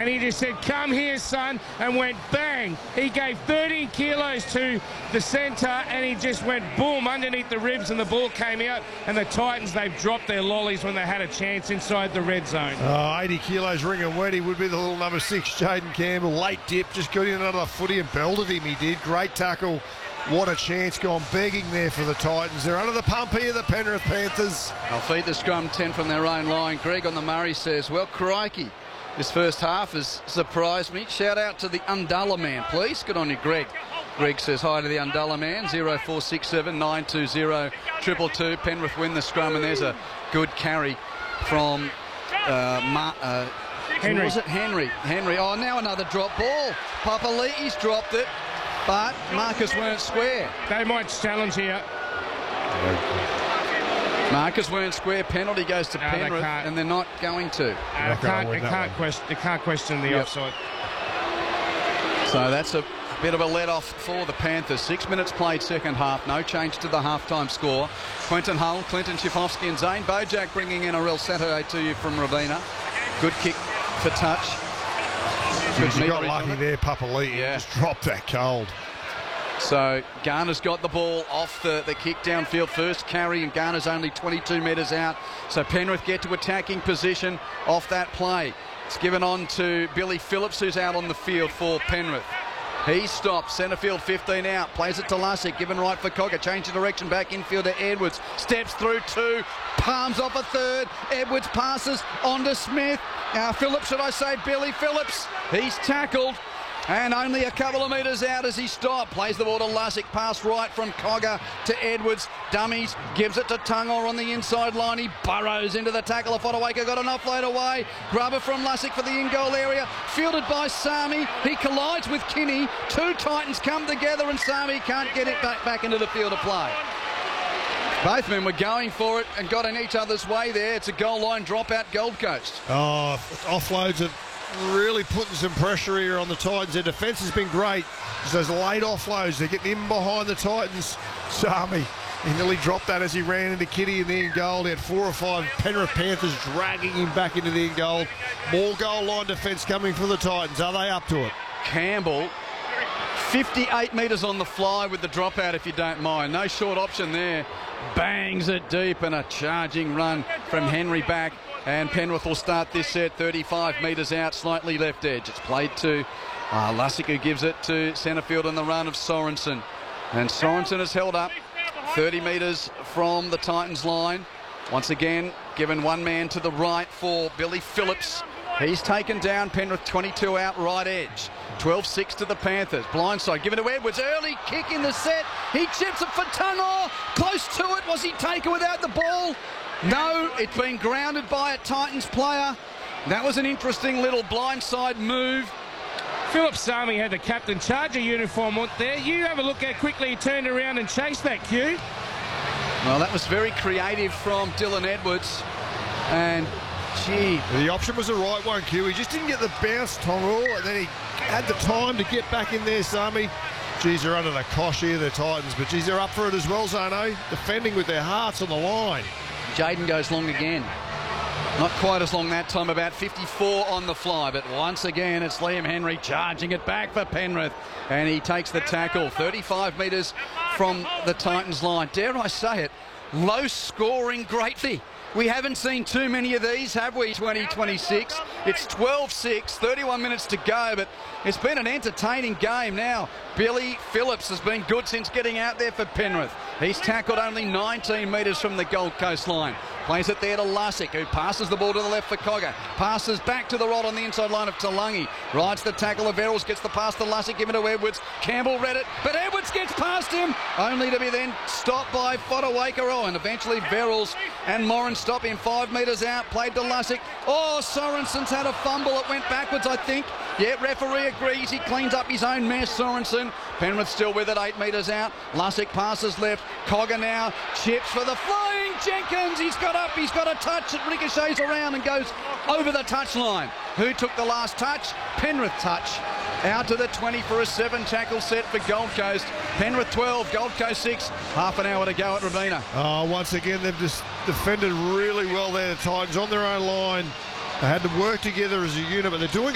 And he just said, come here, son, and went bang. He gave 13 kilos to the centre, and he just went boom underneath the ribs, and the ball came out. And the Titans, they've dropped their lollies when they had a chance inside the red zone. 80 kilos ring and wet. He would be the little number 6, Jaden Campbell. Late dip, just got in another footy and belted him. He did. Great tackle. What a chance, gone begging there for the Titans. They're under the pump here, the Penrith Panthers. They'll feed the scrum 10 from their own line. Greg on the Murray says, well, crikey, this first half has surprised me. Shout out to the Undullah man, please. Good on you, Greg. Greg says hi to the Undullah man. 0467 920 222. Penrith win the scrum, and there's a good carry from Henry. Was it Henry? Henry. Oh, now another drop ball. Papali'i's dropped it, but Marcus weren't square. They might challenge here. Marcus weren't square. Penalty goes to Penrith, and they're not going to. They can't question the offside. So that's a bit of a let-off for the Panthers. 6 minutes played second half. No change to the half-time score. Quentin Hull, Clinton Schifofsky and Zane Bojack bringing in a real Saturday to you from Ravenna. Good kick for touch. He got lucky there, Papali'i. Yeah. Just dropped that cold. So Garner's got the ball off the kick downfield. First carry, and Garner's only 22 metres out. So Penrith get to attacking position off that play. It's given on to Billy Phillips, who's out on the field for Penrith. He stops, centre field 15 out, plays it to Lussick, given right for Cogger, change of direction, back infield to Edwards, steps through 2, palms off a 3rd, Edwards passes on to Smith. Phillips, should I say Billy Phillips? He's tackled, and only a couple of metres out as he stopped. Plays the ball to Lussick, pass right from Cogger to Edwards, dummies, gives it to Tungor on the inside line. He burrows into the tackle. Fodawaker got an offload away. Grubber from Lussick for the in-goal area, fielded by Sami. He collides with Kinney. 2 Titans come together, and Sami can't get it back into the field of play. Both men were going for it and got in each other's way there. It's a goal line dropout, Gold Coast. Oh, offloads are really putting some pressure here on the Titans. Their defence has been great. It's those late offloads, they're getting in behind the Titans. Sami, he nearly dropped that as he ran into Kitty in the end goal. He had 4 or 5 Penrith Panthers dragging him back into the end goal. More goal line defence coming for the Titans. Are they up to it? Campbell, 58 metres on the fly with the dropout, if you don't mind. No short option there. Bangs it deep, and a charging run from Henry back. And Penrith will start this set 35 metres out, slightly left edge. It's played to Lussick, who gives it to centre field on the run of Sorensen. And Sorensen is held up 30 metres from the Titans line. Once again, given one man to the right for Billy Phillips. He's taken down. Penrith 22 out, right edge. 12-6 to the Panthers. Blindside given to Edwards. Early kick in the set. He chips it for Tungor. Close to it. Was he taken without the ball? No, it's been grounded by a Titans player. That was an interesting little blindside move. Philip Sami had the captain charger uniform on there. You have a look how quickly he turned around and chased that cue. Well, that was very creative from Dylan Edwards. And, gee, the option was the right one, Q. He just didn't get the bounce, Tungor, and then he had the time to get back in there, Sami. Geez, they're under the cosh here, the Titans, but geez, they're up for it as well, Zano. Defending with their hearts on the line. Jaden goes long again. Not quite as long that time, about 54 on the fly, but once again it's Liam Henry charging it back for Penrith, and he takes the tackle 35 metres from the Titans line. Dare I say it, low scoring greatly. We haven't seen too many of these, have we, 2026? It's 12-6, 31 minutes to go, but it's been an entertaining game now. Billy Phillips has been good since getting out there for Penrith. He's tackled only 19 metres from the Gold Coast line. Plays it there to Lussick, who passes the ball to the left for Cogger. Passes back to the right on the inside line of Talangi. Rides the tackle of Verrills, gets the pass to Lussick, given to Edwards. Campbell read it, but Edwards gets past him, only to be then stopped by Fodawaker. And eventually Verrills and Moran stop him 5 metres out. Played to Lussick. Oh, Sorensen's had a fumble. It went backwards, I think. Yeah, referee agrees. He cleans up his own mess, Sorensen. Penrith still with it, 8 metres out. Lussick passes left. Cogger now chips for the flying Jenkins. He's got up, he's got a touch. It ricochets around and goes over the touchline. Who took the last touch? Penrith touch. Out to the 20 for a 7 tackle set for Gold Coast. Penrith 12, Gold Coast 6. Half an hour to go at Ravenna. Oh, once again, they've just defended really well there, the Titans on their own line. They had to work together as a unit, but they're doing it